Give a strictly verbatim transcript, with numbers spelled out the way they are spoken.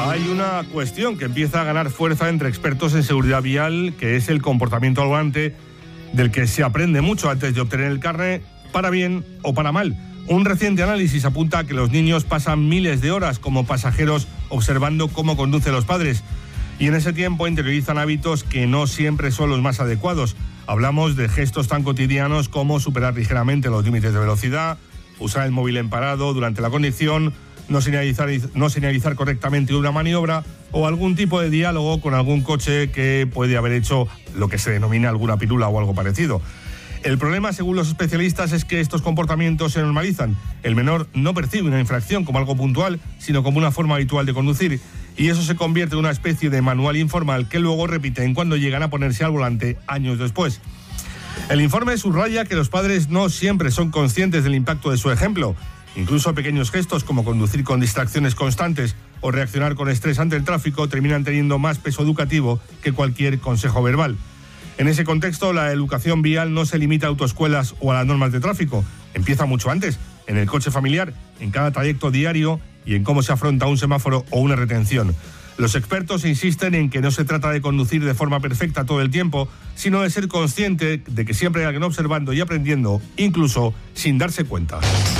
Hay una cuestión que empieza a ganar fuerza entre expertos en seguridad vial, que es el comportamiento al volante, del que se aprende mucho antes de obtener el carnet, para bien o para mal. Un reciente análisis apunta a que los niños pasan miles de horas como pasajeros observando cómo conducen los padres, y en ese tiempo interiorizan hábitos que no siempre son los más adecuados. Hablamos de gestos tan cotidianos como superar ligeramente los límites de velocidad, usar el móvil en parado durante la conducción, no señalizar, no señalizar correctamente una maniobra o algún tipo de diálogo con algún coche que puede haber hecho lo que se denomina alguna pirula o algo parecido. El problema, según los especialistas, es que estos comportamientos se normalizan. El menor no percibe una infracción como algo puntual, sino como una forma habitual de conducir, y eso se convierte en una especie de manual informal que luego repiten cuando llegan a ponerse al volante años después. El informe subraya que los padres no siempre son conscientes del impacto de su ejemplo. Incluso pequeños gestos como conducir con distracciones constantes o reaccionar con estrés ante el tráfico terminan teniendo más peso educativo que cualquier consejo verbal. En ese contexto, la educación vial no se limita a autoescuelas o a las normas de tráfico. Empieza mucho antes, en el coche familiar, en cada trayecto diario y en cómo se afronta un semáforo o una retención. Los expertos insisten en que no se trata de conducir de forma perfecta todo el tiempo, sino de ser consciente de que siempre hay alguien observando y aprendiendo, incluso sin darse cuenta.